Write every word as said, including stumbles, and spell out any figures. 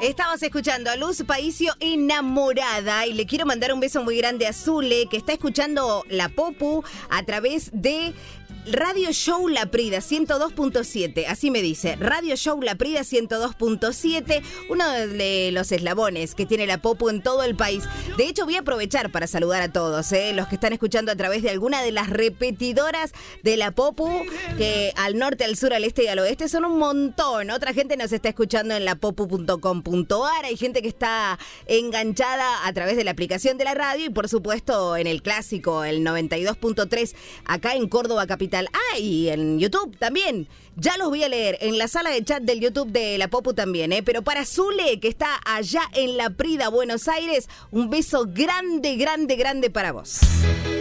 Estamos escuchando a Luz Paísio, Enamorada, y le quiero mandar un beso muy grande a Zule, que está escuchando La Popu a través de Radio Show La Prida ciento dos punto siete, así me dice, Radio Show La Prida ciento dos punto siete, uno de los eslabones que tiene La Popu en todo el país. De hecho, voy a aprovechar para saludar a todos, ¿eh? Los que están escuchando a través de alguna de las repetidoras de La Popu, que al norte, al sur, al este y al oeste son un montón. Otra gente nos está escuchando en lapopu punto com punto ar, hay gente que está enganchada a través de la aplicación de la radio y por supuesto en el clásico, el noventa y dos punto tres, acá en Córdoba Capital. Ah, y en YouTube también. Ya los voy a leer en la sala de chat del YouTube de La Popu también, ¿eh? Pero para Zule, que está allá en La Prida, Buenos Aires, un beso grande, grande, grande para vos.